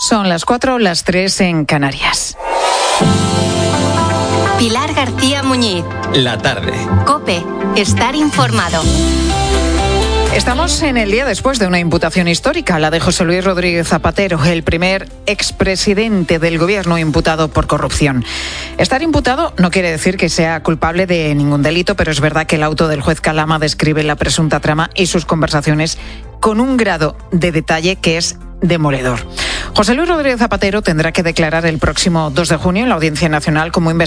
Son las 4, las 3 en Canarias. Pilar García Muñiz. La tarde. COPE. Estar informado. Estamos en el día después de una imputación histórica, la de José Luis Rodríguez Zapatero, el primer expresidente del gobierno imputado por corrupción. Estar imputado no quiere decir que sea culpable de ningún delito, pero es verdad que el auto del juez Calama describe la presunta trama y sus conversaciones con un grado de detalle que es demoledor. José Luis Rodríguez Zapatero tendrá que declarar el próximo 2 de junio en la Audiencia Nacional como investigado